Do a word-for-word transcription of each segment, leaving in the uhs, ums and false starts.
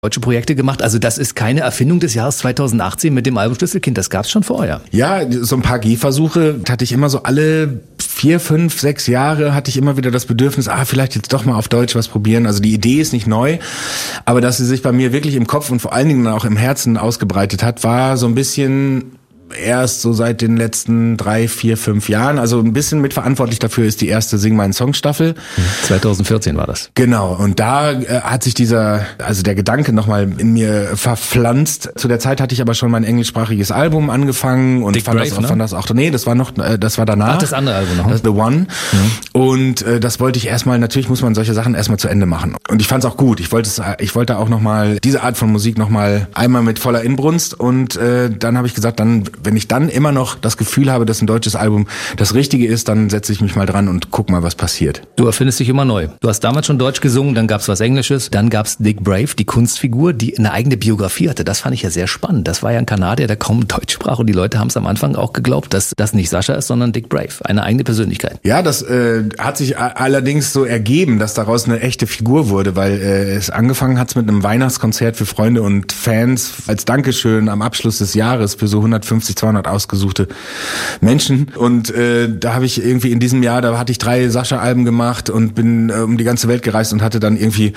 deutsche Projekte gemacht. Also das ist keine Erfindung des Jahres zweitausendachtzehn mit dem Album Schlüsselkind. Das gab's schon vorher. Ja, so ein paar Gehversuche hatte ich immer so alle vier, fünf, sechs Jahre hatte ich immer wieder das Bedürfnis, ah, vielleicht jetzt doch mal auf Deutsch was probieren. Also die Idee ist nicht neu, aber dass sie sich bei mir wirklich im Kopf und vor allen Dingen auch im Herzen ausgebreitet hat, war so ein bisschen erst so seit den letzten drei, vier, fünf Jahren. Also ein bisschen mitverantwortlich dafür ist die erste Sing meinen Song Staffel. zweitausendvierzehn war das. Genau. Und da äh, hat sich dieser, also der Gedanke nochmal in mir verpflanzt. Zu der Zeit hatte ich aber schon mein englischsprachiges Album angefangen und Dick fand, Brave, das, ne? fand das auch, nee, das war noch, äh, das war danach. Ach, das andere Album noch. Das The One. Mhm. Und äh, das wollte ich erstmal, natürlich muss man solche Sachen erstmal zu Ende machen. Und ich fand es auch gut. Ich wollte es, ich wollte auch nochmal diese Art von Musik nochmal einmal mit voller Inbrunst und äh, dann habe ich gesagt, dann, wenn ich dann immer noch das Gefühl habe, dass ein deutsches Album das Richtige ist, dann setze ich mich mal dran und guck mal, was passiert. Du erfindest dich immer neu. Du hast damals schon Deutsch gesungen, dann gab's was Englisches, dann gab's Dick Brave, die Kunstfigur, die eine eigene Biografie hatte. Das fand ich ja sehr spannend. Das war ja ein Kanadier, der kaum Deutsch sprach und die Leute haben es am Anfang auch geglaubt, dass das nicht Sascha ist, sondern Dick Brave, eine eigene Persönlichkeit. Ja, das äh, hat sich allerdings so ergeben, dass daraus eine echte Figur wurde, weil äh, es angefangen hat mit einem Weihnachtskonzert für Freunde und Fans als Dankeschön am Abschluss des Jahres für so hundertfünfzig, zweihundert ausgesuchte Menschen und äh, da habe ich irgendwie in diesem Jahr, da hatte ich drei Sascha-Alben gemacht und bin äh, um die ganze Welt gereist und hatte dann irgendwie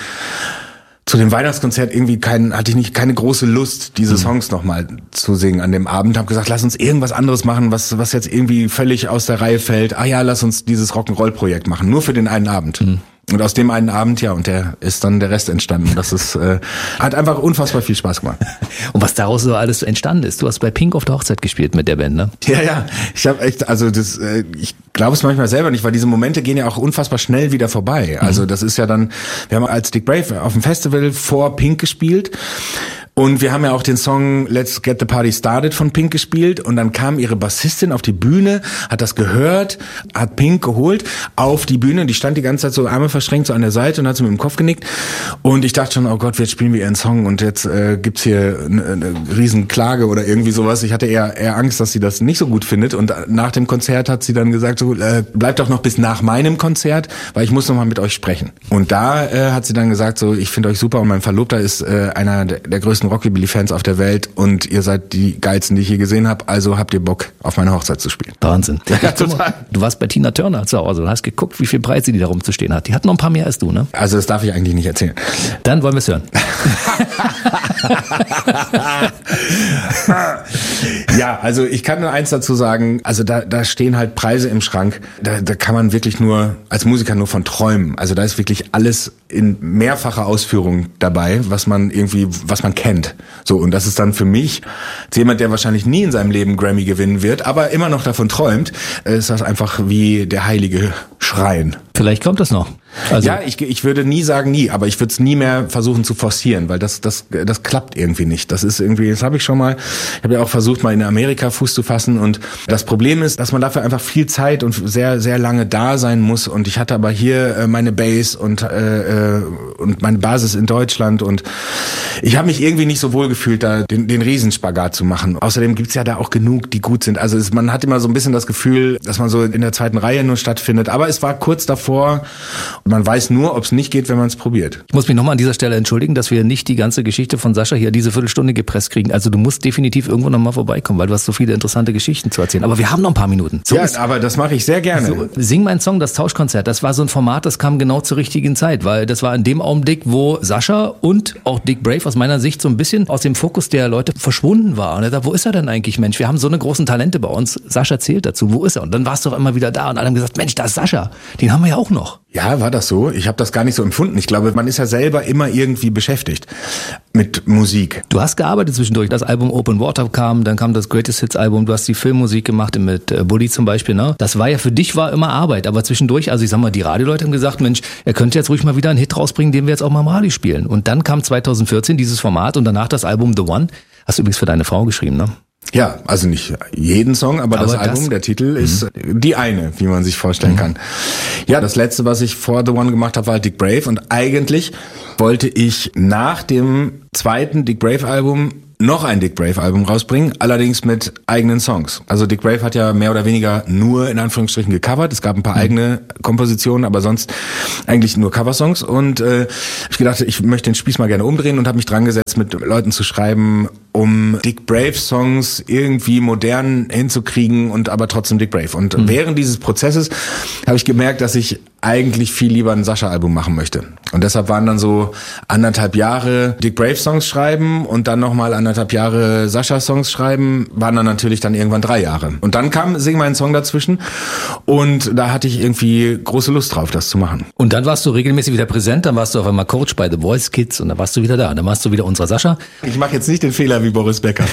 zu dem Weihnachtskonzert irgendwie kein, hatte ich nicht keine große Lust, diese Songs nochmal zu singen an dem Abend. Habe gesagt, lass uns irgendwas anderes machen, was was jetzt irgendwie völlig aus der Reihe fällt. Ah ja, lass uns dieses Rock'n'Roll-Projekt machen, nur für den einen Abend. Mhm. Und aus dem einen Abend, ja, und der ist dann der Rest entstanden. Das ist äh, hat einfach unfassbar viel Spaß gemacht. Und was daraus so alles entstanden ist, du hast bei Pink auf der Hochzeit gespielt mit der Band, ne? Ja, ja, ich habe echt, also das, äh, ich glaube es manchmal selber nicht, weil diese Momente gehen ja auch unfassbar schnell wieder vorbei. Also mhm. das ist ja dann, wir haben als Dick Brave auf dem Festival vor Pink gespielt. Und wir haben ja auch den Song Let's Get the Party Started von Pink gespielt und dann kam ihre Bassistin auf die Bühne, hat das gehört, hat Pink geholt auf die Bühne und die stand die ganze Zeit so Arme verschränkt so an der Seite und hat so mit dem Kopf genickt und ich dachte schon, oh Gott, jetzt spielen wir ihren Song und jetzt äh, gibt's hier eine, eine riesen Klage oder irgendwie sowas. Ich hatte eher eher Angst, dass sie das nicht so gut findet und nach dem Konzert hat sie dann gesagt, so äh, bleibt doch noch bis nach meinem Konzert, weil ich muss noch mal mit euch sprechen. Und da äh, hat sie dann gesagt, so ich finde euch super und mein Verlobter ist äh, einer der, der größten Rockabilly-Fans auf der Welt und ihr seid die geilsten, die ich je gesehen habe, also habt ihr Bock, auf meine Hochzeit zu spielen. Wahnsinn. Ja, total. Du warst bei Tina Turner zu Hause und hast geguckt, wie viele Preise die da rumzustehen hat. Die hat noch ein paar mehr als du, ne? Also das darf ich eigentlich nicht erzählen. Dann wollen wir es hören. Ja, also ich kann nur eins dazu sagen, also da, da stehen halt Preise im Schrank, da, da kann man wirklich nur, als Musiker nur von träumen. Also da ist wirklich alles in mehrfacher Ausführung dabei, was man irgendwie, was man kennt. So, und das ist dann für mich, als jemand, der wahrscheinlich nie in seinem Leben Grammy gewinnen wird, aber immer noch davon träumt, ist das einfach wie der heilige Schrein. Vielleicht kommt das noch. Also ja, ich, ich würde nie sagen nie, aber ich würde es nie mehr versuchen zu forcieren, weil das das das klappt irgendwie nicht. Das ist irgendwie, das habe ich schon mal, ich habe ja auch versucht, mal in Amerika Fuß zu fassen und das Problem ist, dass man dafür einfach viel Zeit und sehr sehr lange da sein muss und ich hatte aber hier äh, meine Base und äh, und meine Basis in Deutschland und ich habe mich irgendwie nicht so wohl gefühlt, da den, den Riesenspagat zu machen. Außerdem gibt's ja da auch genug, die gut sind. Also es, man hat immer so ein bisschen das Gefühl, dass man so in der zweiten Reihe nur stattfindet, aber es war kurz davor. Man weiß nur, ob es nicht geht, wenn man es probiert. Ich muss mich nochmal an dieser Stelle entschuldigen, dass wir nicht die ganze Geschichte von Sascha hier diese Viertelstunde gepresst kriegen. Also du musst definitiv irgendwo nochmal vorbeikommen, weil du hast so viele interessante Geschichten zu erzählen. Aber wir haben noch ein paar Minuten. So ja, ist, aber das mache ich sehr gerne. So, Sing mein Song, das Tauschkonzert, das war so ein Format, das kam genau zur richtigen Zeit, weil das war in dem Augenblick, wo Sascha und auch Dick Brave aus meiner Sicht so ein bisschen aus dem Fokus der Leute verschwunden war. Und er dachte, wo ist er denn eigentlich, Mensch? Wir haben so eine großen Talente bei uns. Sascha zählt dazu. Wo ist er? Und dann warst du doch immer wieder da und alle haben gesagt, Mensch, da ist Sascha. Den haben wir ja auch noch. Ja, war das so? Ich habe das gar nicht so empfunden. Ich glaube, man ist ja selber immer irgendwie beschäftigt mit Musik. Du hast gearbeitet zwischendurch. Das Album Open Water kam, dann kam das Greatest Hits Album. Du hast die Filmmusik gemacht mit Bully zum Beispiel. Ne? Das war ja für dich war immer Arbeit. Aber zwischendurch, also ich sag mal, die Radioleute haben gesagt, Mensch, er könnte jetzt ruhig mal wieder einen Hit rausbringen, den wir jetzt auch mal im Radio spielen. Und dann kam zweitausendvierzehn dieses Format und danach das Album The One. Hast du übrigens für deine Frau geschrieben, ne? Ja, also nicht jeden Song, aber, aber das Album, das, der Titel ist mhm. die eine, wie man sich vorstellen mhm. kann. Ja, das letzte, was ich vor The One gemacht habe, war Dick Brave und eigentlich wollte ich nach dem zweiten Dick Brave Album noch ein Dick Brave Album rausbringen, allerdings mit eigenen Songs. Also Dick Brave hat ja mehr oder weniger nur in Anführungsstrichen gecovert. Es gab ein paar mhm. eigene Kompositionen, aber sonst eigentlich nur Coversongs. Und äh, ich gedacht, ich möchte den Spieß mal gerne umdrehen und habe mich dran gesetzt, mit Leuten zu schreiben, um Dick Brave Songs irgendwie modern hinzukriegen und aber trotzdem Dick Brave. Und mhm. während dieses Prozesses habe ich gemerkt, dass ich eigentlich viel lieber ein Sascha-Album machen möchte. Und deshalb waren dann so anderthalb Jahre Dick Brave-Songs schreiben und dann nochmal anderthalb Jahre Sascha-Songs schreiben, waren dann natürlich dann irgendwann drei Jahre. Und dann kam Sing meinen Song dazwischen und da hatte ich irgendwie große Lust drauf, das zu machen. Und dann warst du regelmäßig wieder präsent, dann warst du auf einmal Coach bei The Voice Kids und dann warst du wieder da. Dann warst du wieder unser Sascha. Ich mache jetzt nicht den Fehler wie Boris Becker.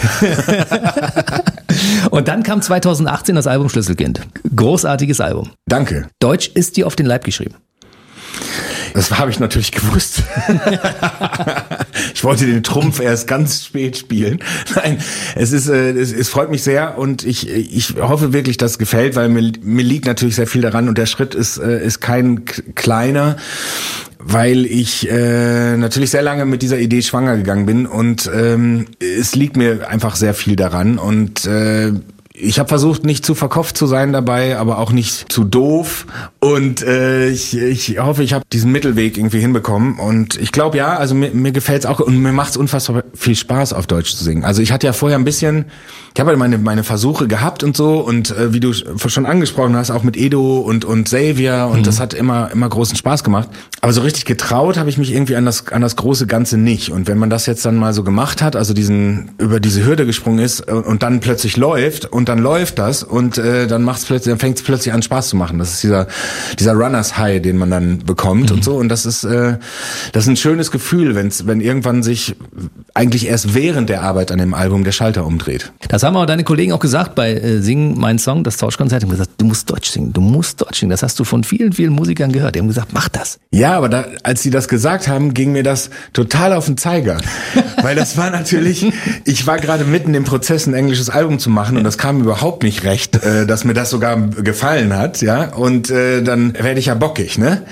Und dann kam zweitausendachtzehn das Album Schlüsselkind. Großartiges Album. Danke. Deutsch ist dir auf den Leib geschrieben. Das habe ich natürlich gewusst. Ich wollte den Trumpf erst ganz spät spielen. Nein, es ist, äh, es, es freut mich sehr und ich, ich hoffe wirklich, dass es gefällt, weil mir, mir liegt natürlich sehr viel daran und der Schritt ist, äh, ist kein k- kleiner, weil ich äh, natürlich sehr lange mit dieser Idee schwanger gegangen bin und ähm, es liegt mir einfach sehr viel daran und äh, ich habe versucht, nicht zu verkopft zu sein dabei, aber auch nicht zu doof. Und äh, ich, ich hoffe, ich habe diesen Mittelweg irgendwie hinbekommen. Und ich glaube, ja, also mir, mir gefällt's auch und mir macht's unfassbar viel Spaß, auf Deutsch zu singen. Also ich hatte ja vorher ein bisschen, ich habe halt meine meine Versuche gehabt und so. Und äh, wie du schon angesprochen hast, auch mit Edo und und Xavier. Und mhm. das hat immer immer großen Spaß gemacht. Aber so richtig getraut habe ich mich irgendwie an das an das große Ganze nicht. Und wenn man das jetzt dann mal so gemacht hat, also diesen über diese Hürde gesprungen ist und, und dann plötzlich läuft und dann läuft das und äh, dann macht's plötzlich, dann fängt es plötzlich an Spaß zu machen. Das ist dieser dieser Runners High, den man dann bekommt mhm. und so. Und das ist äh, das ist ein schönes Gefühl, wenn's wenn irgendwann sich eigentlich erst während der Arbeit an dem Album der Schalter umdreht. Das haben auch deine Kollegen auch gesagt bei äh, Sing meinen Song, das Tauschkonzert. Die haben gesagt, du musst Deutsch singen, du musst Deutsch singen. Das hast du von vielen vielen Musikern gehört. Die haben gesagt, mach das. Ja, aber da, als sie das gesagt haben, ging mir das total auf den Zeiger, weil das war natürlich, ich war gerade mitten im Prozess, ein englisches Album zu machen und das kam überhaupt nicht recht, äh, dass mir das sogar gefallen hat, ja, und äh, dann werde ich ja bockig, ne?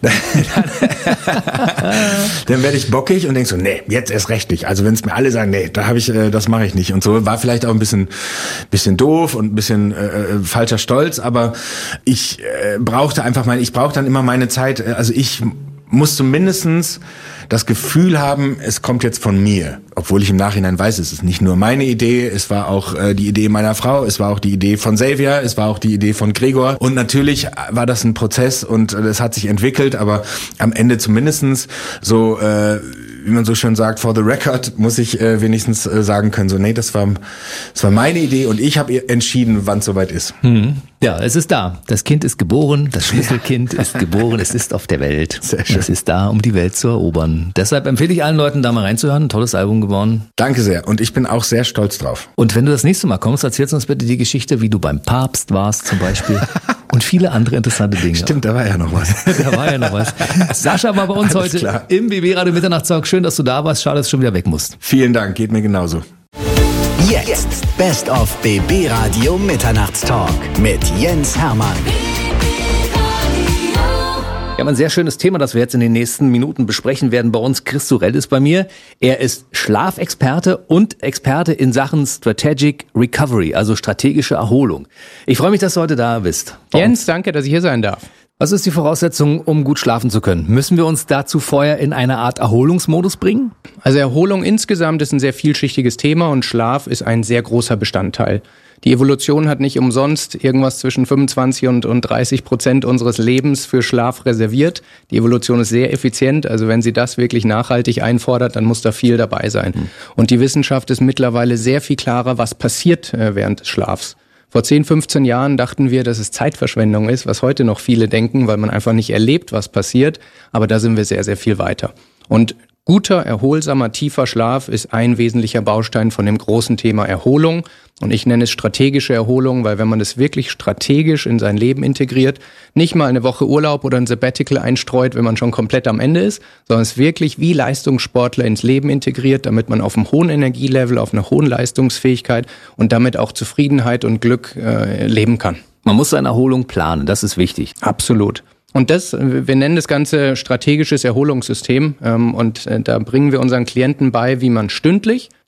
Dann werde ich bockig und denk so, nee, jetzt erst recht nicht. Also wenn es mir alle sagen, nee, da habe ich, äh, das mache ich nicht und so, war vielleicht auch ein bisschen, bisschen doof und ein bisschen äh, falscher Stolz, aber ich äh, brauchte einfach meine, ich brauche dann immer meine Zeit, äh, also ich muss zumindestens das Gefühl haben, es kommt jetzt von mir. Obwohl ich im Nachhinein weiß, es ist nicht nur meine Idee, es war auch äh, die Idee meiner Frau, es war auch die Idee von Xavier, es war auch die Idee von Gregor. Und natürlich war das ein Prozess und es äh, hat sich entwickelt, aber am Ende zumindestens so, äh, wie man so schön sagt, for the record, muss ich äh, wenigstens äh, sagen können, so, nee, das war, das war meine Idee und ich habe entschieden, wann es soweit ist. Hm. Ja, es ist da. Das Kind ist geboren, das Schlüsselkind ist geboren, es ist auf der Welt. Sehr schön. Es ist da, um die Welt zu erobern. Deshalb empfehle ich allen Leuten, da mal reinzuhören. Ein tolles Album geworden. Danke sehr und ich bin auch sehr stolz drauf. Und wenn du das nächste Mal kommst, erzählst du uns bitte die Geschichte, wie du beim Papst warst zum Beispiel. Und viele andere interessante Dinge. Stimmt, da war ja noch was. Da war ja noch was. Sascha war bei uns Alles heute klar. Im B B Radio Mitternachtstalk. Schön, dass du da warst. Schade, dass du schon wieder weg musst. Vielen Dank, geht mir genauso. Jetzt Best of B B Radio Mitternachtstalk mit Jens Hermann. Wir haben ein sehr schönes Thema, das wir jetzt in den nächsten Minuten besprechen werden. Bei uns Chris Sorel ist bei mir. Er ist Schlafexperte und Experte in Sachen Strategic Recovery, also strategische Erholung. Ich freue mich, dass du heute da bist. Jens, danke, dass ich hier sein darf. Was ist die Voraussetzung, um gut schlafen zu können? Müssen wir uns dazu vorher in eine Art Erholungsmodus bringen? Also Erholung insgesamt ist ein sehr vielschichtiges Thema und Schlaf ist ein sehr großer Bestandteil. Die Evolution hat nicht umsonst irgendwas zwischen fünfundzwanzig und, und dreißig Prozent unseres Lebens für Schlaf reserviert. Die Evolution ist sehr effizient, also wenn sie das wirklich nachhaltig einfordert, dann muss da viel dabei sein. Mhm. Und die Wissenschaft ist mittlerweile sehr viel klarer, was passiert äh, während des Schlafs. Vor zehn, fünfzehn Jahren dachten wir, dass es Zeitverschwendung ist, was heute noch viele denken, weil man einfach nicht erlebt, was passiert. Aber da sind wir sehr, sehr viel weiter. Und guter, erholsamer, tiefer Schlaf ist ein wesentlicher Baustein von dem großen Thema Erholung. Und ich nenne es strategische Erholung, weil wenn man das wirklich strategisch in sein Leben integriert, nicht mal eine Woche Urlaub oder ein Sabbatical einstreut, wenn man schon komplett am Ende ist, sondern es wirklich wie Leistungssportler ins Leben integriert, damit man auf einem hohen Energielevel, auf einer hohen Leistungsfähigkeit und damit auch Zufriedenheit und Glück äh, leben kann. Man muss seine Erholung planen, das ist wichtig. Absolut. Und das, wir nennen das Ganze strategisches Erholungssystem ähm, und äh, da bringen wir unseren Klienten bei, wie man stündlich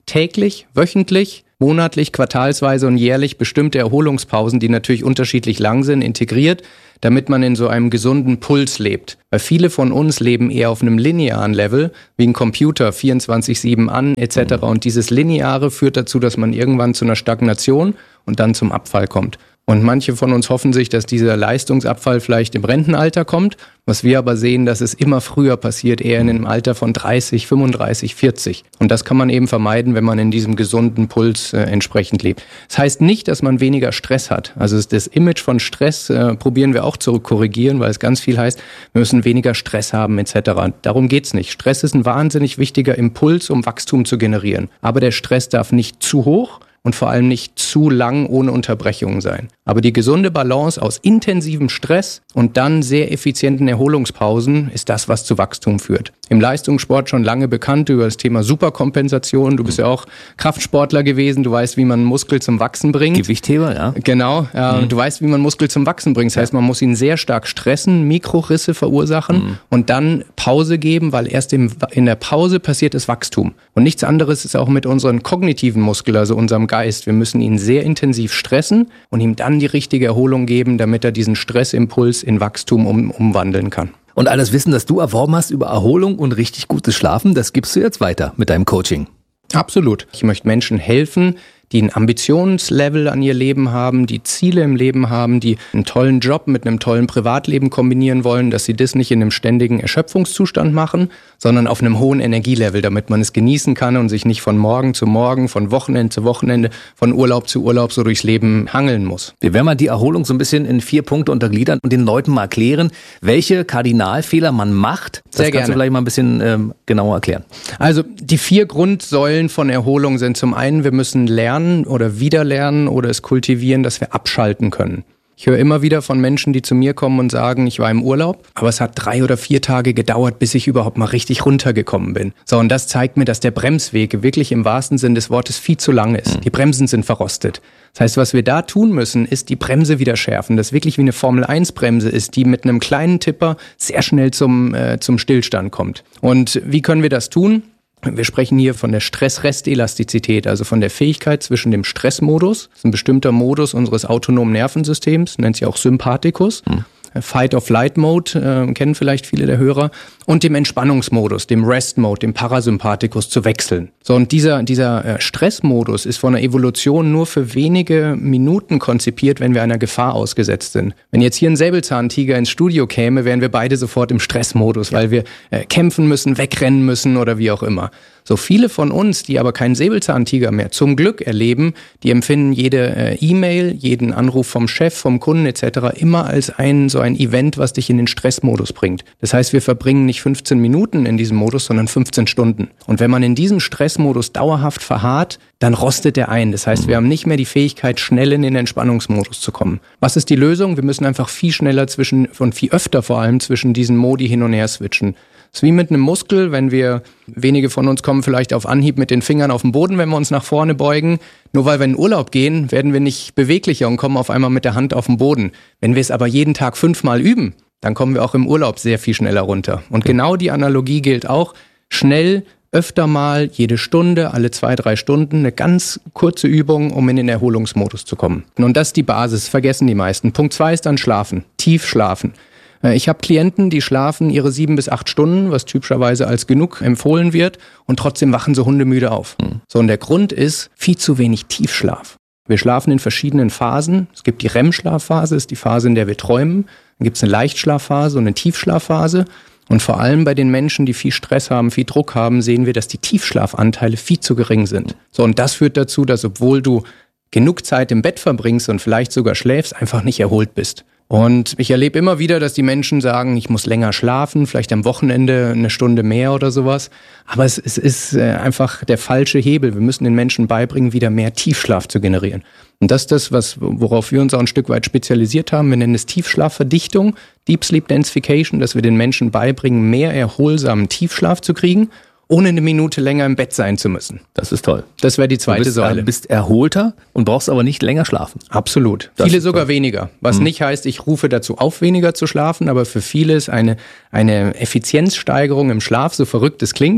täglich, wöchentlich, monatlich, quartalsweise und jährlich bestimmte Erholungspausen, die natürlich unterschiedlich lang sind, integriert, damit man in so einem gesunden Puls lebt. Weil viele von uns leben eher auf einem linearen Level, wie ein Computer, vierundzwanzig sieben an et cetera. Und dieses Lineare führt dazu, dass man irgendwann zu einer Stagnation und dann zum Abfall kommt. Und manche von uns hoffen sich, dass dieser Leistungsabfall vielleicht im Rentenalter kommt, was wir aber sehen, dass es immer früher passiert, eher in einem Alter von dreißig, fünfunddreißig, vierzig. Und das kann man eben vermeiden, wenn man in diesem gesunden Puls äh, entsprechend lebt. Das heißt nicht, dass man weniger Stress hat. Also das Image von Stress äh, probieren wir auch zu korrigieren, weil es ganz viel heißt, wir müssen weniger Stress haben et cetera. Darum geht's nicht. Stress ist ein wahnsinnig wichtiger Impuls, um Wachstum zu generieren. Aber der Stress darf nicht zu hoch und vor allem nicht zu lang ohne Unterbrechungen sein. Aber die gesunde Balance aus intensivem Stress und dann sehr effizienten Erholungspausen ist das, was zu Wachstum führt. Im Leistungssport schon lange bekannt über das Thema Superkompensation. Du bist ja auch Kraftsportler gewesen. Du weißt, wie man Muskel zum Wachsen bringt. Gewichtheber, ja. Genau. Äh, mhm. Du weißt, wie man Muskel zum Wachsen bringt. Das heißt, man muss ihn sehr stark stressen, Mikrorisse verursachen mhm. und dann Pause geben, weil erst im, in der Pause passiert das Wachstum. Und nichts anderes ist auch mit unseren kognitiven Muskeln, also unserem Geist. Wir müssen ihn sehr intensiv stressen und ihm dann die richtige Erholung geben, damit er diesen Stressimpuls in Wachstum um, umwandeln kann. Und alles Wissen, das du erworben hast über Erholung und richtig gutes Schlafen, das gibst du jetzt weiter mit deinem Coaching. Absolut. Ich möchte Menschen helfen, die ein Ambitionslevel an ihr Leben haben, die Ziele im Leben haben, die einen tollen Job mit einem tollen Privatleben kombinieren wollen, dass sie das nicht in einem ständigen Erschöpfungszustand machen, sondern auf einem hohen Energielevel, damit man es genießen kann und sich nicht von Morgen zu Morgen, von Wochenende zu Wochenende, von Urlaub zu Urlaub so durchs Leben hangeln muss. Wir werden mal die Erholung so ein bisschen in vier Punkte untergliedern und den Leuten mal erklären, welche Kardinalfehler man macht. Das Sehr kannst gerne. du vielleicht mal ein bisschen ähm, genauer erklären. Also die vier Grundsäulen von Erholung sind zum einen, wir müssen lernen, oder wieder lernen oder es kultivieren, dass wir abschalten können. Ich höre immer wieder von Menschen, die zu mir kommen und sagen, ich war im Urlaub, aber es hat drei oder vier Tage gedauert, bis ich überhaupt mal richtig runtergekommen bin. So, und das zeigt mir, dass der Bremsweg wirklich im wahrsten Sinn des Wortes viel zu lang ist. Die Bremsen sind verrostet. Das heißt, was wir da tun müssen, ist die Bremse wieder schärfen, das wirklich wie eine Formel eins Bremse ist, die mit einem kleinen Tipper sehr schnell zum, äh, zum Stillstand kommt. Und wie können wir das tun? Wir sprechen hier von der Stress-Rest-Elastizität, also von der Fähigkeit zwischen dem Stressmodus, das ist ein bestimmter Modus unseres autonomen Nervensystems, nennt sich auch Sympathikus, hm. Fight-of-Flight-Mode, äh, kennen vielleicht viele der Hörer, und dem Entspannungsmodus, dem Rest-Mode, dem Parasympathikus zu wechseln. So, und dieser, dieser äh, Stressmodus ist von der Evolution nur für wenige Minuten konzipiert, wenn wir einer Gefahr ausgesetzt sind. Wenn jetzt hier ein Säbelzahntiger ins Studio käme, wären wir beide sofort im Stressmodus, ja. weil wir äh, kämpfen müssen, wegrennen müssen oder wie auch immer. So viele von uns, die aber keinen Säbelzahntiger mehr zum Glück erleben, die empfinden jede äh, E-Mail, jeden Anruf vom Chef, vom Kunden et cetera immer als ein so ein Event, was dich in den Stressmodus bringt. Das heißt, wir verbringen nicht fünfzehn Minuten in diesem Modus, sondern fünfzehn Stunden. Und wenn man in diesem Stressmodus dauerhaft verharrt, dann rostet der ein. Das heißt, wir haben nicht mehr die Fähigkeit, schnell in den Entspannungsmodus zu kommen. Was ist die Lösung? Wir müssen einfach viel schneller zwischen und viel öfter vor allem zwischen diesen Modi hin und her switchen. Das ist wie mit einem Muskel, wenn wir, wenige von uns kommen vielleicht auf Anhieb mit den Fingern auf den Boden, wenn wir uns nach vorne beugen. Nur weil wir in Urlaub gehen, werden wir nicht beweglicher und kommen auf einmal mit der Hand auf den Boden. Wenn wir es aber jeden Tag fünfmal üben, dann kommen wir auch im Urlaub sehr viel schneller runter. Und genau die Analogie gilt auch. Schnell, öfter mal, jede Stunde, alle zwei, drei Stunden, eine ganz kurze Übung, um in den Erholungsmodus zu kommen. Und das ist die Basis, vergessen die meisten. Punkt zwei ist dann Schlafen, tief schlafen. Ich habe Klienten, die schlafen ihre sieben bis acht Stunden, was typischerweise als genug empfohlen wird, und trotzdem wachen sie hundemüde auf. Mhm. So, und der Grund ist viel zu wenig Tiefschlaf. Wir schlafen in verschiedenen Phasen. Es gibt die R E M-Schlafphase, ist die Phase, in der wir träumen. Dann gibt es eine Leichtschlafphase und eine Tiefschlafphase. Und vor allem bei den Menschen, die viel Stress haben, viel Druck haben, sehen wir, dass die Tiefschlafanteile viel zu gering sind. So, und das führt dazu, dass obwohl du genug Zeit im Bett verbringst und vielleicht sogar schläfst, einfach nicht erholt bist. Und ich erlebe immer wieder, dass die Menschen sagen, ich muss länger schlafen, vielleicht am Wochenende eine Stunde mehr oder sowas. Aber es, es ist einfach der falsche Hebel. Wir müssen den Menschen beibringen, wieder mehr Tiefschlaf zu generieren. Und das ist das, was, worauf wir uns auch ein Stück weit spezialisiert haben. Wir nennen es Tiefschlafverdichtung, Deep Sleep Densification, dass wir den Menschen beibringen, mehr erholsamen Tiefschlaf zu kriegen, ohne eine Minute länger im Bett sein zu müssen. Das ist toll. Das wäre die zweite du bist, Säule. Du bist erholter und brauchst aber nicht länger schlafen. Absolut. Das viele ist sogar toll. weniger. Was mhm. nicht heißt, ich rufe dazu auf, weniger zu schlafen, aber für viele ist eine, eine Effizienzsteigerung im Schlaf, so verrückt es klingt,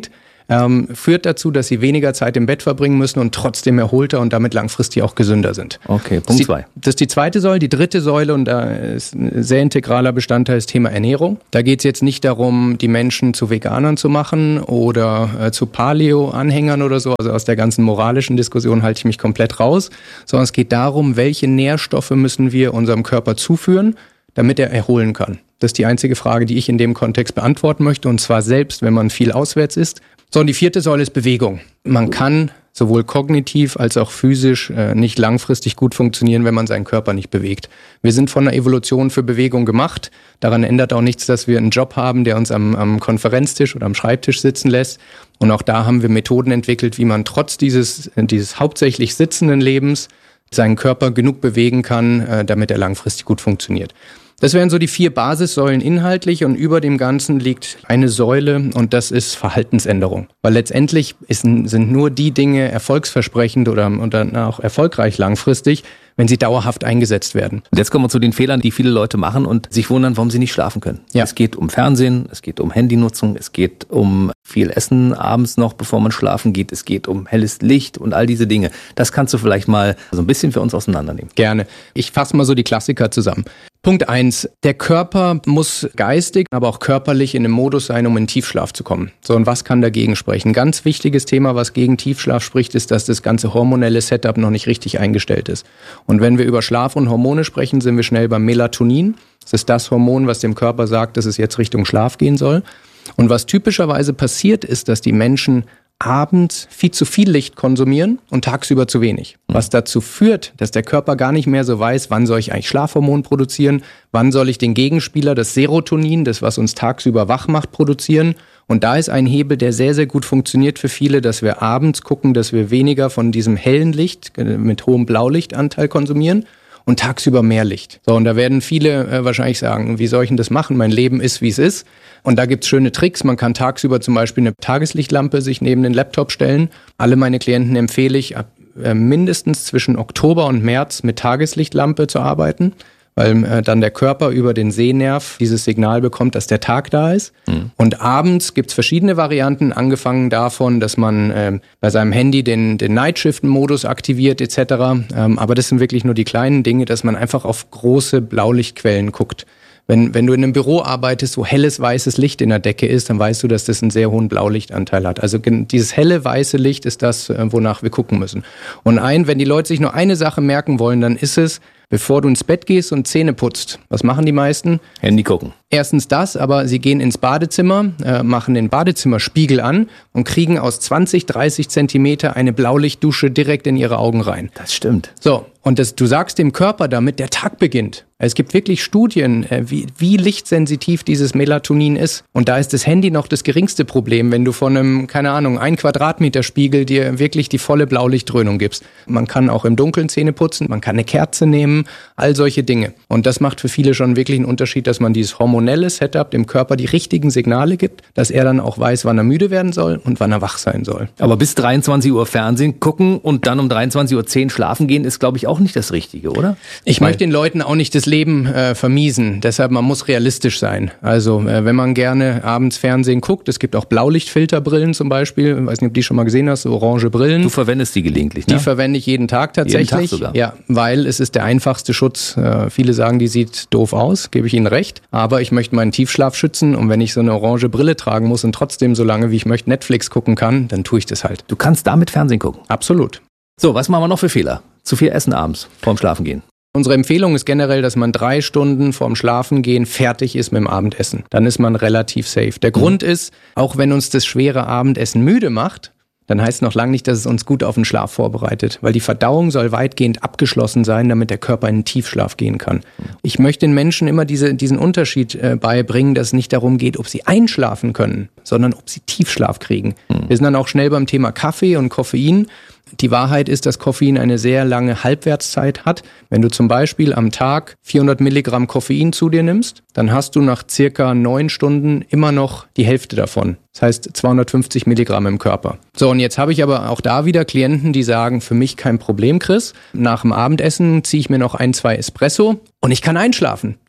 ähm, führt dazu, dass sie weniger Zeit im Bett verbringen müssen und trotzdem erholter und damit langfristig auch gesünder sind. Okay, Punkt zwei. Das, das ist die zweite Säule. Die dritte Säule, und da ist ein sehr integraler Bestandteil, das Thema Ernährung. Da geht es jetzt nicht darum, die Menschen zu Veganern zu machen oder äh, zu Paleo-Anhängern oder so. Also aus der ganzen moralischen Diskussion halte ich mich komplett raus. Sondern es geht darum, welche Nährstoffe müssen wir unserem Körper zuführen, damit er erholen kann. Das ist die einzige Frage, die ich in dem Kontext beantworten möchte, und zwar selbst, wenn man viel auswärts ist. So, und die vierte Säule ist Bewegung. Man kann sowohl kognitiv als auch physisch äh, nicht langfristig gut funktionieren, wenn man seinen Körper nicht bewegt. Wir sind von der Evolution für Bewegung gemacht. Daran ändert auch nichts, dass wir einen Job haben, der uns am, am Konferenztisch oder am Schreibtisch sitzen lässt. Und auch da haben wir Methoden entwickelt, wie man trotz dieses, dieses hauptsächlich sitzenden Lebens seinen Körper genug bewegen kann, äh, damit er langfristig gut funktioniert. Das wären so die vier Basissäulen inhaltlich, und über dem Ganzen liegt eine Säule, und das ist Verhaltensänderung. Weil letztendlich ist, sind nur die Dinge erfolgsversprechend oder, oder auch erfolgreich langfristig, wenn sie dauerhaft eingesetzt werden. Und jetzt kommen wir zu den Fehlern, die viele Leute machen und sich wundern, warum sie nicht schlafen können. Ja. Es geht um Fernsehen, es geht um Handynutzung, es geht um viel Essen abends noch, bevor man schlafen geht, es geht um helles Licht und all diese Dinge. Das kannst du vielleicht mal so ein bisschen für uns auseinandernehmen. Gerne. Ich fasse mal so die Klassiker zusammen. Punkt eins. Der Körper muss geistig, aber auch körperlich in einem Modus sein, um in den Tiefschlaf zu kommen. So, und was kann dagegen sprechen? Ganz wichtiges Thema, was gegen Tiefschlaf spricht, ist, dass das ganze hormonelle Setup noch nicht richtig eingestellt ist. Und wenn wir über Schlaf und Hormone sprechen, sind wir schnell beim Melatonin. Das ist das Hormon, was dem Körper sagt, dass es jetzt Richtung Schlaf gehen soll. Und was typischerweise passiert, ist, dass die Menschen abends viel zu viel Licht konsumieren und tagsüber zu wenig. Was dazu führt, dass der Körper gar nicht mehr so weiß, wann soll ich eigentlich Schlafhormon produzieren, wann soll ich den Gegenspieler, das Serotonin, das was uns tagsüber wach macht, produzieren. Und da ist ein Hebel, der sehr, sehr gut funktioniert für viele, dass wir abends gucken, dass wir weniger von diesem hellen Licht mit hohem Blaulichtanteil konsumieren und tagsüber mehr Licht. So, und da werden viele äh, wahrscheinlich sagen, wie soll ich denn das machen? Mein Leben ist, wie es ist. Und da gibt's schöne Tricks. Man kann tagsüber zum Beispiel eine Tageslichtlampe sich neben den Laptop stellen. Alle meine Klienten empfehle ich, ab äh, mindestens zwischen Oktober und März mit Tageslichtlampe zu arbeiten, weil äh, dann der Körper über den Sehnerv dieses Signal bekommt, dass der Tag da ist. Mhm. Und abends gibt's verschiedene Varianten, angefangen davon, dass man äh, bei seinem Handy den, den Nightshift-Modus aktiviert et cetera. Ähm, aber das sind wirklich nur die kleinen Dinge, dass man einfach auf große Blaulichtquellen guckt. Wenn, wenn du in einem Büro arbeitest, wo helles weißes Licht in der Decke ist, dann weißt du, dass das einen sehr hohen Blaulichtanteil hat. Also dieses helle weiße Licht ist das, wonach wir gucken müssen. Und ein, wenn die Leute sich nur eine Sache merken wollen, dann ist es, bevor du ins Bett gehst und Zähne putzt. Was machen die meisten? Handy gucken. Erstens das, aber sie gehen ins Badezimmer, äh, machen den Badezimmerspiegel an und kriegen aus zwanzig, dreißig Zentimeter eine Blaulichtdusche direkt in ihre Augen rein. Das stimmt. So, und das, du sagst dem Körper damit, der Tag beginnt. Es gibt wirklich Studien, äh, wie, wie lichtsensitiv dieses Melatonin ist. Und da ist das Handy noch das geringste Problem, wenn du von einem, keine Ahnung, ein Quadratmeter Spiegel dir wirklich die volle Blaulichtdröhnung gibst. Man kann auch im Dunkeln Zähne putzen, man kann eine Kerze nehmen, all solche Dinge. Und das macht für viele schon wirklich einen Unterschied, dass man dieses hormonelle Setup dem Körper die richtigen Signale gibt, dass er dann auch weiß, wann er müde werden soll und wann er wach sein soll. Aber bis dreiundzwanzig Uhr Fernsehen gucken und dann um dreiundzwanzig Uhr zehn schlafen gehen, ist, glaube ich, auch nicht das Richtige, oder? Ich Weil möchte den Leuten auch nicht das Leben äh, vermiesen. Deshalb, man muss realistisch sein. Also, äh, wenn man gerne abends Fernsehen guckt, es gibt auch Blaulichtfilterbrillen zum Beispiel. Ich weiß nicht, ob du die schon mal gesehen hast, so orange Brillen. Du verwendest die gelegentlich, ne? Die verwende ich jeden Tag tatsächlich. Jeden Tag sogar? Ja, weil es ist der einfachste Schutz. Äh, viele sagen, die sieht doof aus, gebe ich ihnen recht. Aber ich möchte meinen Tiefschlaf schützen, und wenn ich so eine orange Brille tragen muss und trotzdem so lange, wie ich möchte, Netflix gucken kann, dann tue ich das halt. Du kannst damit Fernsehen gucken? Absolut. So, was machen wir noch für Fehler? Zu viel Essen abends vorm Schlafengehen. Unsere Empfehlung ist generell, dass man drei Stunden vorm Schlafengehen fertig ist mit dem Abendessen. Dann ist man relativ safe. Der mhm. Grund ist, auch wenn uns das schwere Abendessen müde macht, dann heißt noch lange nicht, dass es uns gut auf den Schlaf vorbereitet, weil die Verdauung soll weitgehend abgeschlossen sein, damit der Körper in den Tiefschlaf gehen kann. Ich möchte den Menschen immer diese, diesen Unterschied äh, beibringen, dass es nicht darum geht, ob sie einschlafen können, sondern ob sie Tiefschlaf kriegen. Mhm. Wir sind dann auch schnell beim Thema Kaffee und Koffein. Die Wahrheit ist, dass Koffein eine sehr lange Halbwertszeit hat. Wenn du zum Beispiel am Tag vierhundert Milligramm Koffein zu dir nimmst, dann hast du nach circa neun Stunden immer noch die Hälfte davon. Das heißt zweihundertfünfzig Milligramm im Körper. So, und jetzt habe ich aber auch da wieder Klienten, die sagen, für mich kein Problem, Chris. Nach dem Abendessen ziehe ich mir noch ein, zwei Espresso und ich kann einschlafen.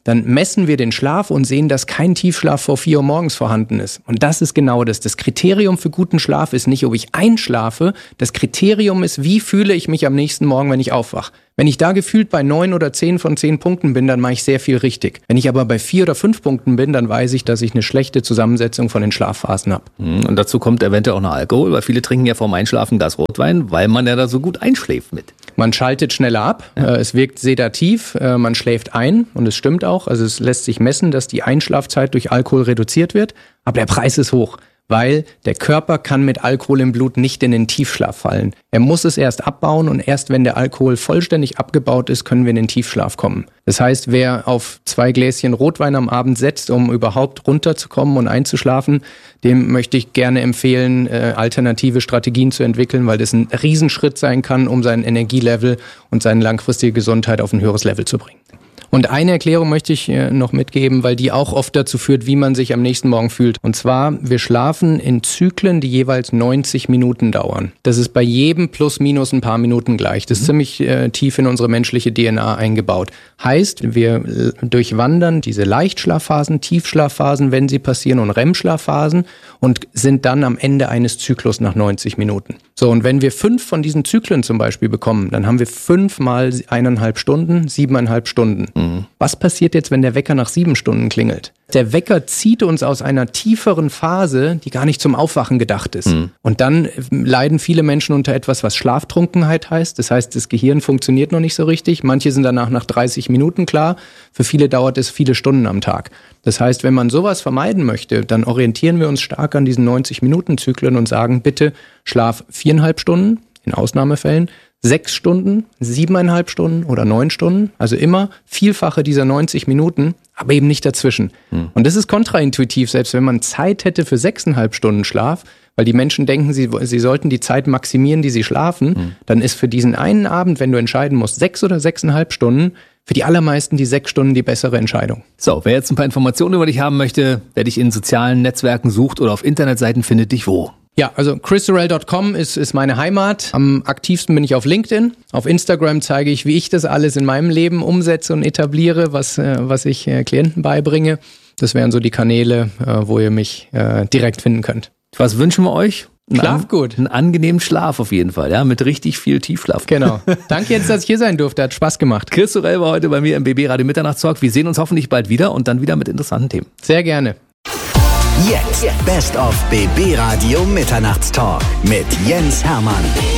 dann messen wir den Schlaf und sehen, dass kein Tiefschlaf vor vier Uhr morgens vorhanden ist. Und das ist genau das. Das Kriterium für guten Schlaf ist nicht, ob ich einschlafe. Das Kriterium ist, wie fühle ich mich am nächsten Morgen, wenn ich aufwache. Wenn ich da gefühlt bei neun oder zehn von zehn Punkten bin, dann mache ich sehr viel richtig. Wenn ich aber bei vier oder fünf Punkten bin, dann weiß ich, dass ich eine schlechte Zusammensetzung von den Schlafphasen habe. Und dazu kommt eventuell auch noch Alkohol, weil viele trinken ja vorm Einschlafen ein Glas Rotwein, weil man ja da so gut einschläft mit. Man schaltet schneller ab, ja. Es wirkt sedativ, man schläft ein und es stimmt auch. Also es lässt sich messen, dass die Einschlafzeit durch Alkohol reduziert wird, aber der Preis ist hoch. Weil der Körper kann mit Alkohol im Blut nicht in den Tiefschlaf fallen. Er muss es erst abbauen und erst wenn der Alkohol vollständig abgebaut ist, können wir in den Tiefschlaf kommen. Das heißt, wer auf zwei Gläschen Rotwein am Abend setzt, um überhaupt runterzukommen und einzuschlafen, dem möchte ich gerne empfehlen, äh, alternative Strategien zu entwickeln, weil das ein Riesenschritt sein kann, um sein Energielevel und seine langfristige Gesundheit auf ein höheres Level zu bringen. Und eine Erklärung möchte ich noch mitgeben, weil die auch oft dazu führt, wie man sich am nächsten Morgen fühlt. Und zwar, wir schlafen in Zyklen, die jeweils neunzig Minuten dauern. Das ist bei jedem plus minus ein paar Minuten gleich. Das ist ziemlich äh, tief in unsere menschliche D N A eingebaut. Heißt, wir durchwandern diese Leichtschlafphasen, Tiefschlafphasen, wenn sie passieren, und R E M-Schlafphasen und sind dann am Ende eines Zyklus nach neunzig Minuten. So, und wenn wir fünf von diesen Zyklen zum Beispiel bekommen, dann haben wir fünf mal eineinhalb Stunden, siebeneinhalb Stunden. Mhm. Was passiert jetzt, wenn der Wecker nach sieben Stunden klingelt? Der Wecker zieht uns aus einer tieferen Phase, die gar nicht zum Aufwachen gedacht ist. Mhm. Und dann leiden viele Menschen unter etwas, was Schlaftrunkenheit heißt. Das heißt, das Gehirn funktioniert noch nicht so richtig. Manche sind danach nach dreißig Minuten klar. Für viele dauert es viele Stunden am Tag. Das heißt, wenn man sowas vermeiden möchte, dann orientieren wir uns stark an diesen neunzig-Minuten-Zyklen und sagen, bitte schlaf viereinhalb Stunden, in Ausnahmefällen, sechs Stunden, siebeneinhalb Stunden oder neun Stunden. Also immer Vielfache dieser neunzig Minuten, aber eben nicht dazwischen. Hm. Und das ist kontraintuitiv, selbst wenn man Zeit hätte für sechseinhalb Stunden Schlaf, weil die Menschen denken, sie, sie sollten die Zeit maximieren, die sie schlafen, hm. dann ist für diesen einen Abend, wenn du entscheiden musst, sechs oder sechseinhalb Stunden, für die allermeisten die sechs Stunden die bessere Entscheidung. So, wer jetzt ein paar Informationen über dich haben möchte, wer dich in sozialen Netzwerken sucht oder auf Internetseiten, findet dich wo? Ja, also chris sorrell Punkt com ist, ist meine Heimat. Am aktivsten bin ich auf LinkedIn. Auf Instagram zeige ich, wie ich das alles in meinem Leben umsetze und etabliere, was, äh, was ich äh, Klienten beibringe. Das wären so die Kanäle, äh, wo ihr mich äh, direkt finden könnt. Was wünschen wir euch? Schlaf gut. Einen angenehmen Schlaf auf jeden Fall, ja, mit richtig viel Tiefschlaf. Genau. Danke jetzt, dass ich hier sein durfte. Hat Spaß gemacht. Chris Sorrell war heute bei mir im B B Radio Mitternachtstalk. Wir sehen uns hoffentlich bald wieder und dann wieder mit interessanten Themen. Sehr gerne. Jetzt Best of B B Radio Mitternachtstalk mit Jens Hermann.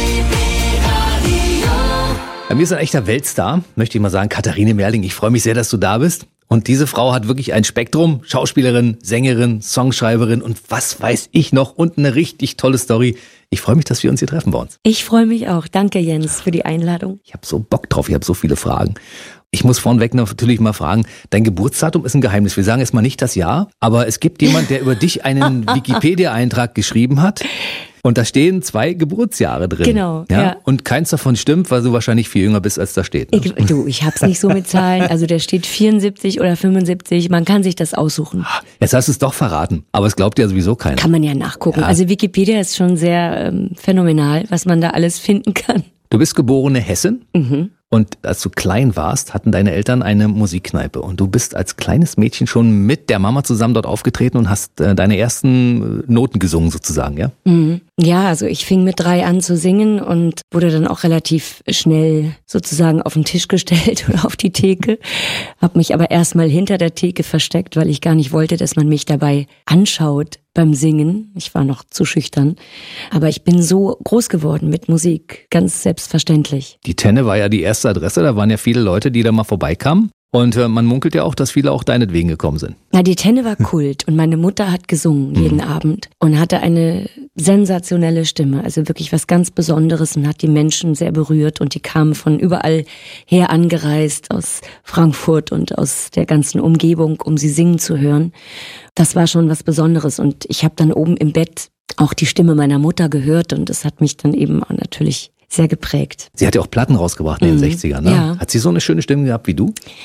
Bei mir ist ein echter Weltstar, möchte ich mal sagen, Katharine Merling. Ich freue mich sehr, dass du da bist. Und diese Frau hat wirklich ein Spektrum. Schauspielerin, Sängerin, Songschreiberin und was weiß ich noch. Und eine richtig tolle Story. Ich freue mich, dass wir uns hier treffen bei uns. Ich freue mich auch. Danke, Jens, für die Einladung. Ich habe so Bock drauf. Ich habe so viele Fragen. Ich muss vorneweg natürlich mal fragen, dein Geburtsdatum ist ein Geheimnis. Wir sagen jetzt mal nicht das Jahr, aber es gibt jemand, der über dich einen Wikipedia-Eintrag geschrieben hat. Und da stehen zwei Geburtsjahre drin. Genau, ja. ja. Und keins davon stimmt, weil du wahrscheinlich viel jünger bist, als da steht. Ne? Ich, du, ich hab's nicht so mit Zahlen. Also der steht vierundsiebzig oder fünfundsiebzig. Man kann sich das aussuchen. Jetzt hast du es doch verraten. Aber es glaubt ja sowieso keiner. Kann man ja nachgucken. Ja. Also Wikipedia ist schon sehr ähm, phänomenal, was man da alles finden kann. Du bist geborene Hessin. Mhm. Und als du klein warst, hatten deine Eltern eine Musikkneipe. Und du bist als kleines Mädchen schon mit der Mama zusammen dort aufgetreten und hast äh, deine ersten Noten gesungen sozusagen, ja? Mhm. Ja, also ich fing mit drei an zu singen und wurde dann auch relativ schnell sozusagen auf den Tisch gestellt oder auf die Theke. Hab mich aber erstmal hinter der Theke versteckt, weil ich gar nicht wollte, dass man mich dabei anschaut beim Singen. Ich war noch zu schüchtern. Aber ich bin so groß geworden mit Musik, ganz selbstverständlich. Die Tenne war ja die erste Adresse, da waren ja viele Leute, die da mal vorbeikamen. Und äh, man munkelt ja auch, dass viele auch deinetwegen gekommen sind. Na, die Tenne war Kult und meine Mutter hat gesungen jeden mhm. Abend und hatte eine sensationelle Stimme, also wirklich was ganz Besonderes und hat die Menschen sehr berührt und die kamen von überall her angereist, aus Frankfurt und aus der ganzen Umgebung, um sie singen zu hören. Das war schon was Besonderes und ich habe dann oben im Bett auch die Stimme meiner Mutter gehört und das hat mich dann eben auch natürlich sehr geprägt. Sie hat ja auch Platten rausgebracht in den mhm. sechzigern, ne? Ja. Hat sie so eine schöne Stimme gehabt wie du?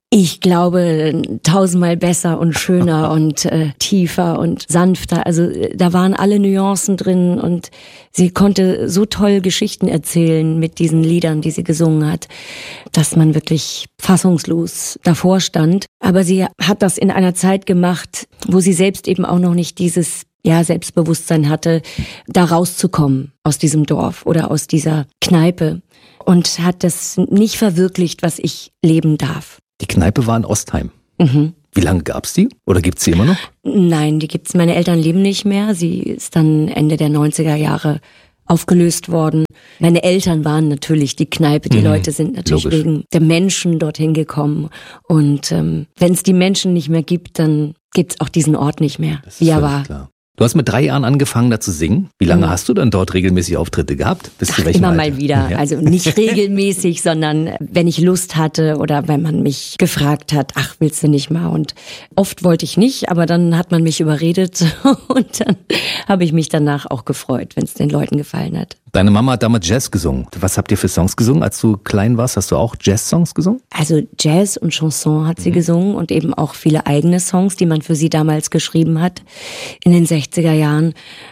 Ich glaube, tausendmal besser und schöner und äh, tiefer und sanfter. Also da waren alle Nuancen drin und sie konnte so toll Geschichten erzählen mit diesen Liedern, die sie gesungen hat, dass man wirklich fassungslos davor stand. Aber sie hat das in einer Zeit gemacht, wo sie selbst eben auch noch nicht dieses ja, Selbstbewusstsein hatte, da rauszukommen aus diesem Dorf oder aus dieser Kneipe und hat das nicht verwirklicht, was ich leben darf. Die Kneipe war in Ostheim. Mhm. Wie lange gab's die? Oder gibt's sie immer noch? Nein, die gibt's. Meine Eltern leben nicht mehr. Sie ist dann Ende der neunziger Jahre aufgelöst worden. Meine Eltern waren natürlich die Kneipe. Die mhm. Leute sind natürlich Logisch. Wegen der Menschen dorthin gekommen. Und ähm, wenn es die Menschen nicht mehr gibt, dann gibt's auch diesen Ort nicht mehr, wie er war. Klar. Du hast mit drei Jahren angefangen, da zu singen. Wie lange mhm. hast du dann dort regelmäßig Auftritte gehabt? Bis Ach, zu welchem immer Alter? Mal wieder. Ja. Also nicht regelmäßig, sondern wenn ich Lust hatte oder wenn man mich gefragt hat, ach, willst du nicht mal? Und oft wollte ich nicht, aber dann hat man mich überredet und dann habe ich mich danach auch gefreut, wenn es den Leuten gefallen hat. Deine Mama hat damals Jazz gesungen. Was habt ihr für Songs gesungen? Als du klein warst, hast du auch Jazz-Songs gesungen? Also Jazz und Chanson hat sie mhm. gesungen und eben auch viele eigene Songs, die man für sie damals geschrieben hat in den sechziger Jahren.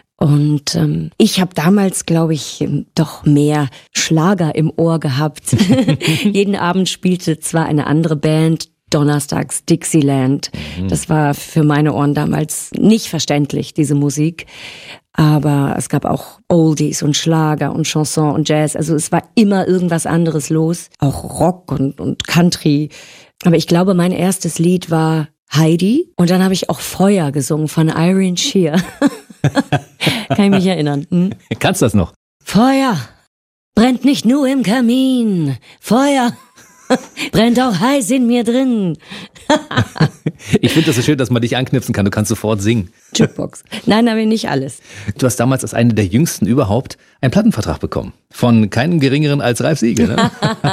Und ähm, ich habe damals, glaube ich, doch mehr Schlager im Ohr gehabt. Jeden Abend spielte zwar eine andere Band, donnerstags Dixieland. Mhm. Das war für meine Ohren damals nicht verständlich, diese Musik. Aber es gab auch Oldies und Schlager und Chanson und Jazz. Also es war immer irgendwas anderes los. Auch Rock und, und Country. Aber ich glaube, mein erstes Lied war Heidi. Und dann habe ich auch Feuer gesungen von Irene Shear. Kann ich mich erinnern. Hm? Kannst du das noch? Feuer brennt nicht nur im Kamin. Feuer brennt auch heiß in mir drin. Ich finde das so schön, dass man dich anknipsen kann. Du kannst sofort singen. Jukebox. Nein, aber nicht alles. Du hast damals als eine der jüngsten überhaupt einen Plattenvertrag bekommen. Von keinem geringeren als Ralf Siegel, ne?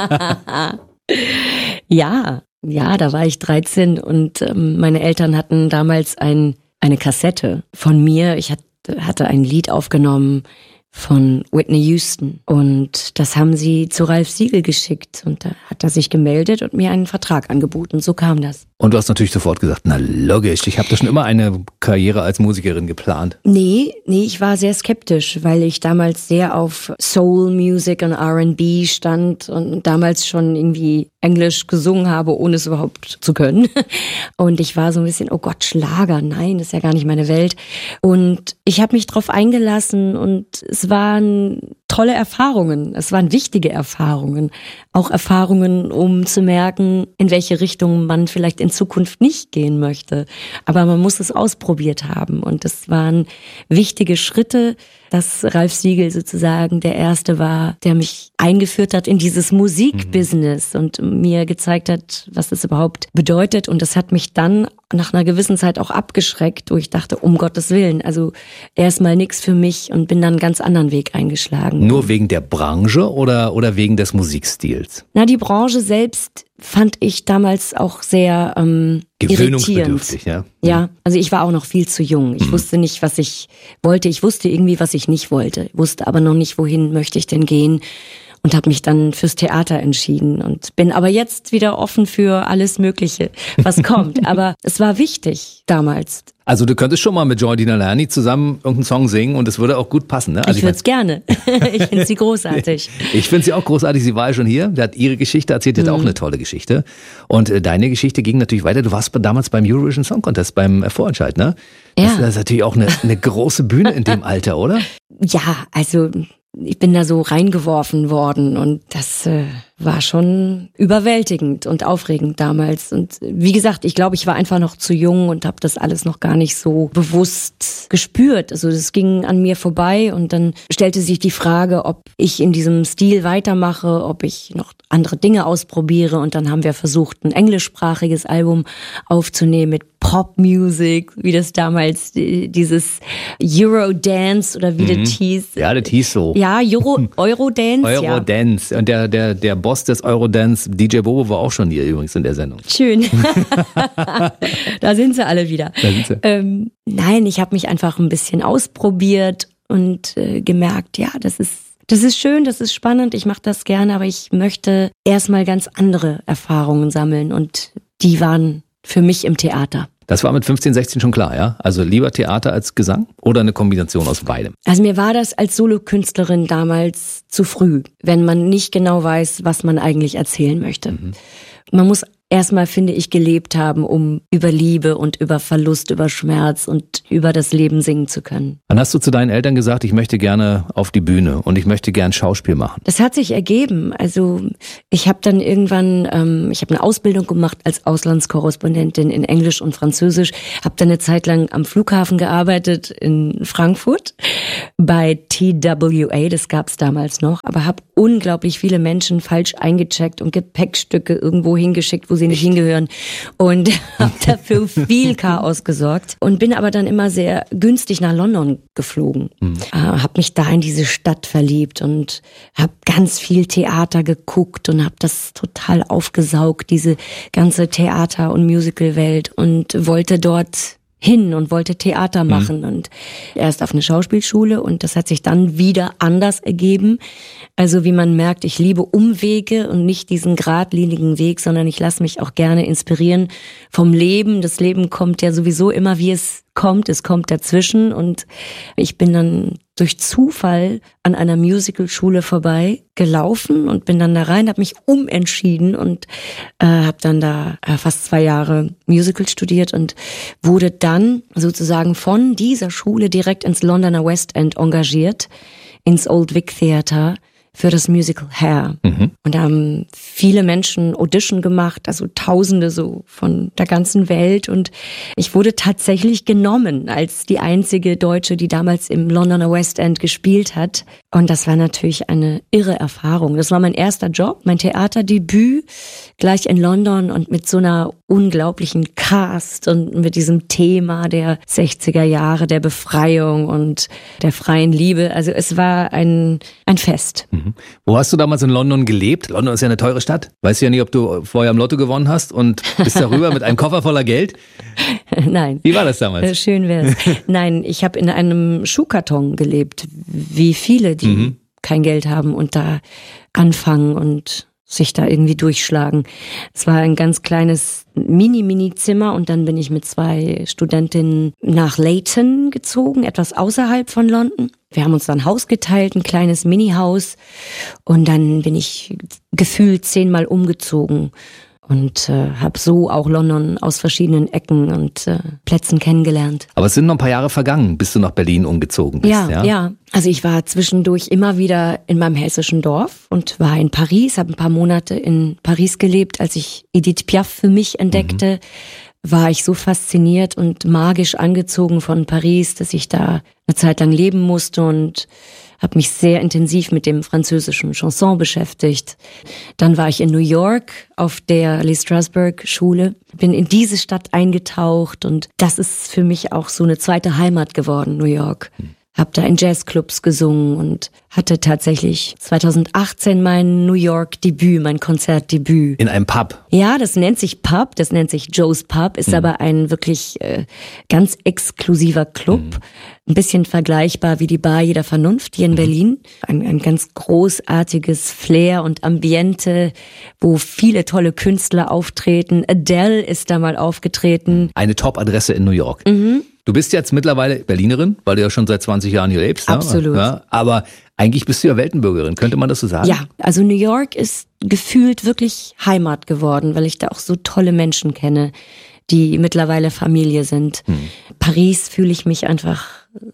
Ja, ja, da war ich dreizehn und ähm, meine Eltern hatten damals ein, eine Kassette von mir. Ich hatte, hatte ein Lied aufgenommen von Whitney Houston und das haben sie zu Ralf Siegel geschickt und da hat er sich gemeldet und mir einen Vertrag angeboten. So kam das. Und du hast natürlich sofort gesagt, na logisch, ich habe da schon immer eine Karriere als Musikerin geplant. Nee, nee, ich war sehr skeptisch, weil ich damals sehr auf Soul Music und R and B stand und damals schon irgendwie Englisch gesungen habe, ohne es überhaupt zu können. Und ich war so ein bisschen, oh Gott, Schlager, nein, das ist ja gar nicht meine Welt. Und ich habe mich drauf eingelassen und es waren tolle Erfahrungen, es waren wichtige Erfahrungen. Auch Erfahrungen, um zu merken, in welche Richtung man vielleicht in Zukunft nicht gehen möchte. Aber man muss es ausprobiert haben und das waren wichtige Schritte, dass Ralf Siegel sozusagen der Erste war, der mich eingeführt hat in dieses Musikbusiness mhm. und mir gezeigt hat, was das überhaupt bedeutet. Und das hat mich dann nach einer gewissen Zeit auch abgeschreckt, wo ich dachte, um Gottes Willen, also erstmal nichts für mich und bin dann einen ganz anderen Weg eingeschlagen. Nur wegen der Branche oder, oder wegen des Musikstils? Na, die Branche selbst fand ich damals auch sehr ähm, gewöhnungsbedürftig, ja. Ja, also ich war auch noch viel zu jung. Ich mhm. wusste nicht, was ich wollte. Ich wusste irgendwie, was ich nicht wollte. Wusste aber noch nicht, wohin möchte ich denn gehen. Und habe mich dann fürs Theater entschieden und bin aber jetzt wieder offen für alles Mögliche, was kommt. Aber es war wichtig damals. Also du könntest schon mal mit Joy Dinalani zusammen irgendeinen Song singen und es würde auch gut passen, ne? Also ich würde es gerne. Ich finde sie großartig. Ich finde sie auch großartig. Sie war ja schon hier. Die hat ihre Geschichte erzählt, die hat mhm. auch eine tolle Geschichte. Und äh, deine Geschichte ging natürlich weiter. Du warst damals beim Eurovision Song Contest, beim äh, Vorentscheid, ne? Ja. Das, das ist natürlich auch eine, eine große Bühne in dem Alter, oder? Ja, also ich bin da so reingeworfen worden und das äh, war schon überwältigend und aufregend damals. Und wie gesagt, ich glaube, ich war einfach noch zu jung und habe das alles noch gar nicht so bewusst gespürt. Also das ging an mir vorbei und dann stellte sich die Frage, ob ich in diesem Stil weitermache, ob ich noch andere Dinge ausprobiere. Und dann haben wir versucht, ein englischsprachiges Album aufzunehmen mit Pop-Music, wie das damals, dieses Eurodance oder wie mhm. das hieß. Ja, das hieß so. Ja, Euro, Eurodance. Eurodance. Ja. Und der, der, der Boss des Eurodance, D J Bobo, war auch schon hier übrigens in der Sendung. Schön. Da sind sie alle wieder. Da sind sie. Ähm, nein, ich habe mich einfach ein bisschen ausprobiert und äh, gemerkt, ja, das ist Das ist schön, das ist spannend, ich mache das gerne, aber ich möchte erstmal ganz andere Erfahrungen sammeln und die waren für mich im Theater. Das war mit fünfzehn, sechzehn schon klar, ja? Also lieber Theater als Gesang oder eine Kombination aus beidem? Also mir war das als Solokünstlerin damals zu früh, wenn man nicht genau weiß, was man eigentlich erzählen möchte. Mhm. Man muss erstmal, finde ich, gelebt haben, um über Liebe und über Verlust, über Schmerz und über das Leben singen zu können. Dann hast du zu deinen Eltern gesagt, ich möchte gerne auf die Bühne und ich möchte gern Schauspiel machen. Das hat sich ergeben. Also ich habe dann irgendwann, ähm, ich habe eine Ausbildung gemacht als Auslandskorrespondentin in Englisch und Französisch, habe dann eine Zeit lang am Flughafen gearbeitet in Frankfurt bei T W A, das gab es damals noch, aber habe unglaublich viele Menschen falsch eingecheckt und Gepäckstücke irgendwo hingeschickt, wo sie nicht hingehören, und habe dafür viel Chaos gesorgt und bin aber dann immer sehr günstig nach London geflogen. Mhm. Äh, habe mich da in diese Stadt verliebt und habe ganz viel Theater geguckt und habe das total aufgesaugt, diese ganze Theater- und Musical-Welt, und wollte dort hin und wollte Theater machen mhm. und erst auf eine Schauspielschule, und das hat sich dann wieder anders ergeben. Also wie man merkt, ich liebe Umwege und nicht diesen geradlinigen Weg, sondern ich lasse mich auch gerne inspirieren vom Leben. Das Leben kommt ja sowieso immer, wie es kommt. Es kommt dazwischen, und ich bin dann durch Zufall an einer Musicalschule vorbei gelaufen und bin dann da rein, habe mich umentschieden und äh, habe dann da äh, fast zwei Jahre Musical studiert und wurde dann sozusagen von dieser Schule direkt ins Londoner West End engagiert, ins Old Vic Theatre, für das Musical Hair. Mhm. Und da haben viele Menschen Audition gemacht, also Tausende so von der ganzen Welt. Und ich wurde tatsächlich genommen als die einzige Deutsche, die damals im Londoner West End gespielt hat. Und das war natürlich eine irre Erfahrung. Das war mein erster Job, mein Theaterdebüt, gleich in London und mit so einer unglaublichen Cast und mit diesem Thema der sechziger Jahre, der Befreiung und der freien Liebe. Also es war ein, ein Fest. Mhm. Wo hast du damals in London gelebt? London ist ja eine teure Stadt. Weißt du ja nicht, ob du vorher im Lotto gewonnen hast und bist darüber mit einem Koffer voller Geld? Nein. Wie war das damals? Schön wär's. Nein, ich habe in einem Schuhkarton gelebt, wie viele, die mhm. kein Geld haben und da anfangen und sich da irgendwie durchschlagen. Es war ein ganz kleines Mini-Mini-Zimmer, und dann bin ich mit zwei Studentinnen nach Leyton gezogen, etwas außerhalb von London. Wir haben uns dann ein Haus geteilt, ein kleines Mini-Haus, und dann bin ich gefühlt zehnmal umgezogen und äh, habe so auch London aus verschiedenen Ecken und äh, Plätzen kennengelernt. Aber es sind noch ein paar Jahre vergangen, bis du nach Berlin umgezogen bist. Ja, ja, ja. Also ich war zwischendurch immer wieder in meinem hessischen Dorf und war in Paris, habe ein paar Monate in Paris gelebt. Als ich Edith Piaf für mich entdeckte, mhm. war ich so fasziniert und magisch angezogen von Paris, dass ich da eine Zeit lang leben musste und habe mich sehr intensiv mit dem französischen Chanson beschäftigt. Dann war ich in New York auf der Lee Strasberg Schule, bin in diese Stadt eingetaucht, und das ist für mich auch so eine zweite Heimat geworden, New York. Hab da in Jazzclubs gesungen und hatte tatsächlich zweitausendachtzehn mein New York Debüt, mein Konzertdebüt. In einem Pub? Ja, das nennt sich Pub, das nennt sich Joe's Pub, ist mhm. aber ein wirklich äh, ganz exklusiver Club. Mhm. Ein bisschen vergleichbar wie die Bar jeder Vernunft hier in mhm. Berlin. Ein, ein ganz großartiges Flair und Ambiente, wo viele tolle Künstler auftreten. Adele ist da mal aufgetreten. Eine Top-Adresse in New York. Mhm. Du bist jetzt mittlerweile Berlinerin, weil du ja schon seit zwanzig Jahren hier lebst. Absolut. Ja, aber eigentlich bist du ja Weltenbürgerin, könnte man das so sagen? Ja, also New York ist gefühlt wirklich Heimat geworden, weil ich da auch so tolle Menschen kenne, die mittlerweile Familie sind. Hm. Paris fühle ich mich einfach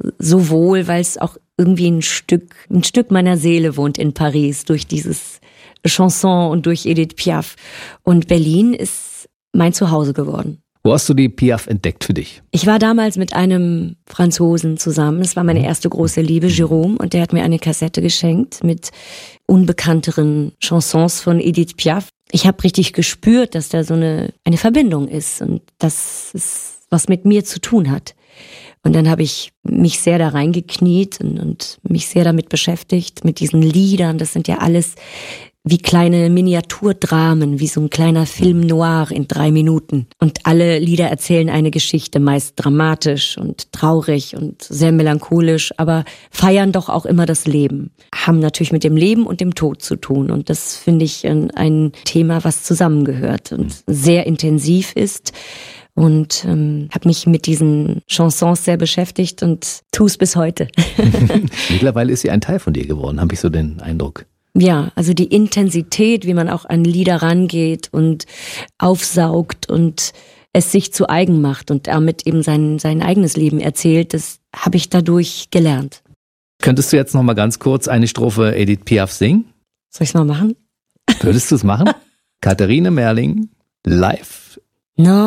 so wohl, weil es auch irgendwie ein Stück, ein Stück meiner Seele wohnt in Paris durch dieses Chanson und durch Edith Piaf. Und Berlin ist mein Zuhause geworden. Wo hast du die Piaf entdeckt für dich? Ich war damals mit einem Franzosen zusammen. Es war meine erste große Liebe, Jérôme, und der hat mir eine Kassette geschenkt mit unbekannteren Chansons von Edith Piaf. Ich habe richtig gespürt, dass da so eine, eine Verbindung ist und dass es was mit mir zu tun hat. Und dann habe ich mich sehr da reingekniet und, und mich sehr damit beschäftigt, mit diesen Liedern. Das sind ja alles wie kleine Miniaturdramen, wie so ein kleiner Film noir in drei Minuten. Und alle Lieder erzählen eine Geschichte, meist dramatisch und traurig und sehr melancholisch, aber feiern doch auch immer das Leben. Haben natürlich mit dem Leben und dem Tod zu tun. Und das finde ich ein, ein Thema, was zusammengehört und sehr intensiv ist. Und ähm, habe mich mit diesen Chansons sehr beschäftigt und tue es bis heute. Mittlerweile ist sie ein Teil von dir geworden, habe ich so den Eindruck. Ja, also die Intensität, wie man auch an Lieder rangeht und aufsaugt und es sich zu eigen macht und damit eben sein, sein eigenes Leben erzählt, das habe ich dadurch gelernt. Könntest du jetzt noch mal ganz kurz eine Strophe Edith Piaf singen? Soll ich es mal machen? Würdest du es machen? Katharine Merling, live. No.